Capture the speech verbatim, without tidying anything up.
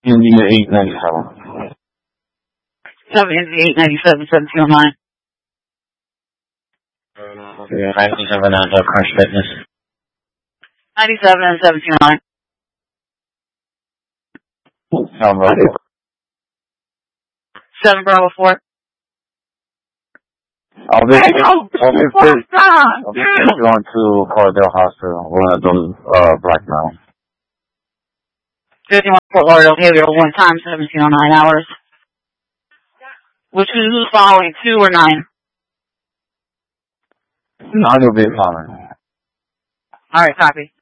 India eight ninety-seven. seven India eight ninety-seven, seventeen oh nine. Yeah, ninety-seven at uh, Crunch Fitness. ninety-seven and seventeen oh nine. Sound right. seven Bravo four. I'll be, I'll be, I'll be going to Cordell Hospital. One of those, uh, Black Mountain. fifty-one Fort Lauderdale, behavioral one time, seventeen oh nine hours. Which is who's following, two or nine? Nine will be following. Alright, copy.